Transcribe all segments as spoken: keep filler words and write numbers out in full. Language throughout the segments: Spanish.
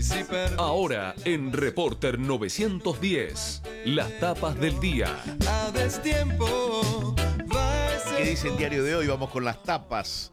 si perdí. Ahora en Reporter novecientos diez, las tapas del día. A destiempo va ese... ¿Qué dice el diario de hoy? Vamos con las tapas.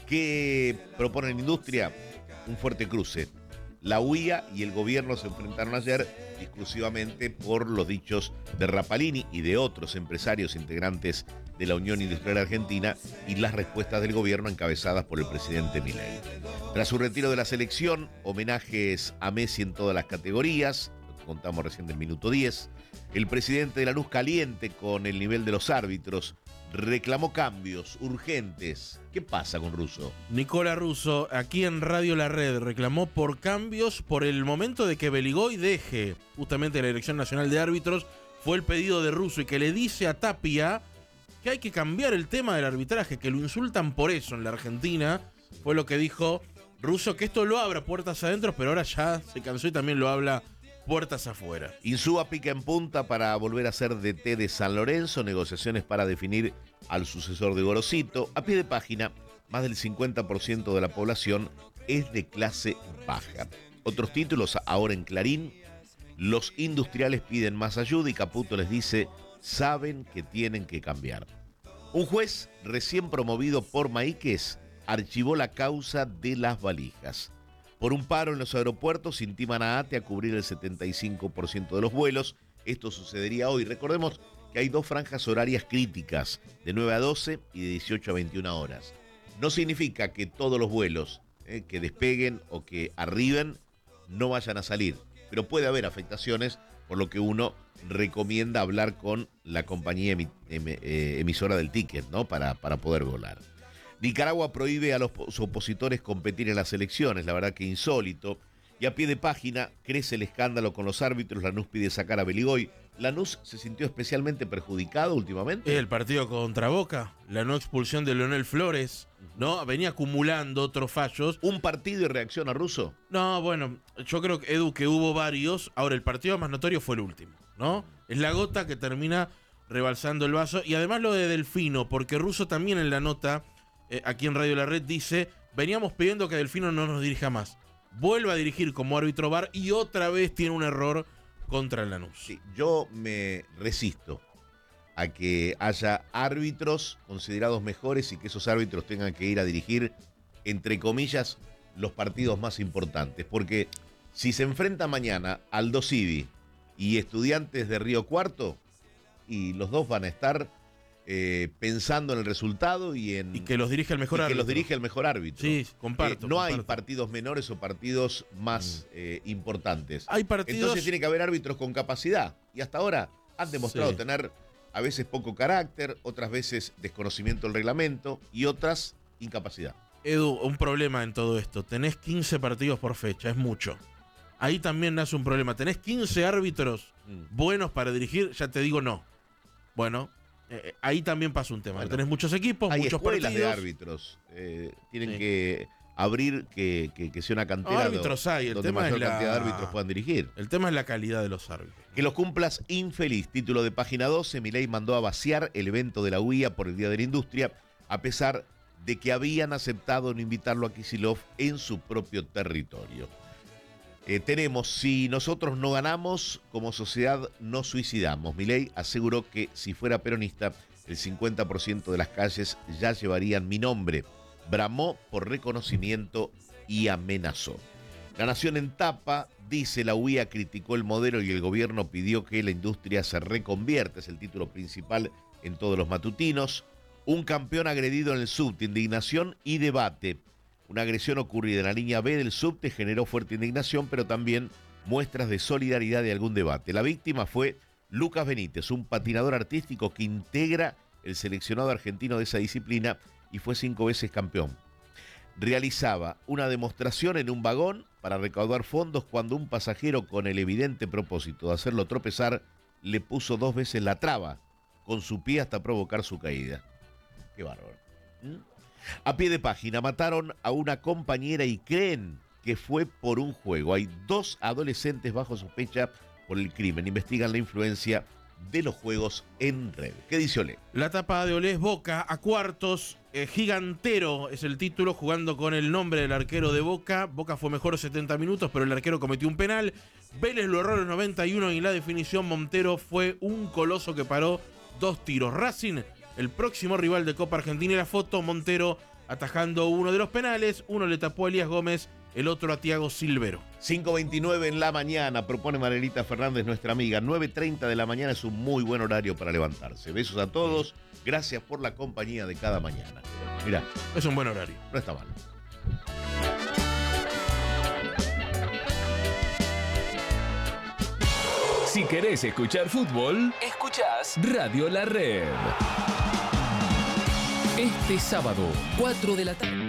¿Qué propone la industria? Un fuerte cruce. La U I A y el gobierno se enfrentaron ayer exclusivamente por los dichos de Rapalini y de otros empresarios integrantes de la Unión Industrial Argentina y las respuestas del gobierno encabezadas por el presidente Milei. Tras su retiro de la selección, homenajes a Messi en todas las categorías, lo que contamos recién del minuto diez, el presidente de Lanús caliente con el nivel de los árbitros, reclamó cambios urgentes. ¿Qué pasa con Russo? Nicola Russo, aquí en Radio La Red, reclamó por cambios por el momento de que Beligoy deje justamente la Dirección Nacional de Árbitros. Fue el pedido de Russo y que le dice a Tapia que hay que cambiar el tema del arbitraje, que lo insultan por eso en la Argentina. Fue lo que dijo Russo, que esto lo abra puertas adentro, pero ahora ya se cansó y también lo habla puertas afuera. Insúa pica en punta para volver a ser D T de San Lorenzo, negociaciones para definir al sucesor de Gorosito. A pie de página, más del cincuenta por ciento de la población es de clase baja. Otros títulos ahora en Clarín: los industriales piden más ayuda y Caputo les dice, saben que tienen que cambiar. Un juez recién promovido por Maíquez archivó la causa de las valijas. Por un paro en los aeropuertos, intiman a ATE a cubrir el setenta y cinco por ciento de los vuelos. Esto sucedería hoy. Recordemos que hay dos franjas horarias críticas, de nueve a doce y de dieciocho a veintiuna horas. No significa que todos los vuelos eh, que despeguen o que arriben no vayan a salir, pero puede haber afectaciones, por lo que uno recomienda hablar con la compañía emi, em, eh, emisora del ticket, ¿no? Para, para poder volar. Nicaragua prohíbe a los opositores competir en las elecciones, la verdad que insólito. Y a pie de página, crece el escándalo con los árbitros. Lanús pide sacar a Beligoy. Lanús se sintió especialmente perjudicado últimamente. El partido contra Boca, la no expulsión de Leonel Flores, ¿no? Venía acumulando otros fallos. ¿Un partido y reacción a Russo? No, bueno, yo creo que, Edu, que hubo varios. Ahora, el partido más notorio fue el último, ¿no? Es la gota que termina rebalsando el vaso. Y además lo de Delfino, porque Russo también en la nota, eh, aquí en Radio La Red, dice, veníamos pidiendo que Delfino no nos dirija más. Vuelve a dirigir como árbitro V A R y otra vez tiene un error contra el Lanús. Sí, yo me resisto a que haya árbitros considerados mejores y que esos árbitros tengan que ir a dirigir, entre comillas, los partidos más importantes. Porque si se enfrenta mañana Aldo Civi y Estudiantes de Río Cuarto, y los dos van a estar eh, pensando en el resultado y en... Y que los dirige el mejor y árbitro. que los dirige el mejor árbitro. Sí, comparto. Eh, no comparto. hay partidos menores o partidos más mm. eh, importantes. Hay partidos... Entonces tiene que haber árbitros con capacidad. Y hasta ahora han demostrado sí. tener a veces poco carácter, otras veces desconocimiento del reglamento y otras incapacidad. Edu, un problema en todo esto. Tenés quince partidos por fecha, es mucho. Ahí también nace un problema. Tenés quince árbitros mm. buenos para dirigir, ya te digo no. Bueno, eh, ahí también pasa un tema. Bueno, tenés muchos equipos, hay muchos escuelas partidos. de árbitros. Eh, tienen sí. que abrir que, que, que sea una cantera no, árbitros hay. El donde tema mayor es la cantidad de árbitros puedan dirigir. El tema es la calidad de los árbitros. Que los cumplas infeliz. Título de página doce. Milei mandó a vaciar el evento de la U I A por el Día de la Industria, a pesar de que habían aceptado no invitarlo a Kicillof en su propio territorio. Eh, tenemos, si nosotros no ganamos, como sociedad nos suicidamos. Milei aseguró que si fuera peronista, el cincuenta por ciento de las calles ya llevarían mi nombre. Bramó por reconocimiento y amenazó. La Nación en tapa dice, la U I A criticó el modelo y el gobierno pidió que la industria se reconvierta. Es el título principal en todos los matutinos. Un campeón agredido en el subte, indignación y debate. Una agresión ocurrida en la línea B del subte generó fuerte indignación, pero también muestras de solidaridad y algún debate. La víctima fue Lucas Benítez, un patinador artístico que integra el seleccionado argentino de esa disciplina y fue cinco veces campeón. Realizaba una demostración en un vagón para recaudar fondos cuando un pasajero, con el evidente propósito de hacerlo tropezar, le puso dos veces la traba con su pie hasta provocar su caída. Qué bárbaro. ¿Mm? A pie de página, mataron a una compañera y creen que fue por un juego. Hay dos adolescentes bajo sospecha por el crimen. Investigan la influencia de los juegos en red. ¿Qué dice Olé? La tapa de Olé es Boca a cuartos. Eh, gigantero es el título, jugando con el nombre del arquero de Boca. Boca fue mejor setenta minutos, pero el arquero cometió un penal. Vélez lo erró en los noventa y uno y en la definición Montero fue un coloso que paró dos tiros. Racing, el próximo rival de Copa Argentina, y la foto, Montero atajando uno de los penales. Uno le tapó a Elías Gómez, el otro a Thiago Silvero. cinco veintinueve en la mañana, propone Marelita Fernández, nuestra amiga. nueve treinta de la mañana es un muy buen horario para levantarse. Besos a todos, gracias por la compañía de cada mañana. Mirá, Es un buen horario. no está mal. Si querés escuchar fútbol, escuchás Radio La Red. Este sábado, cuatro de la tarde.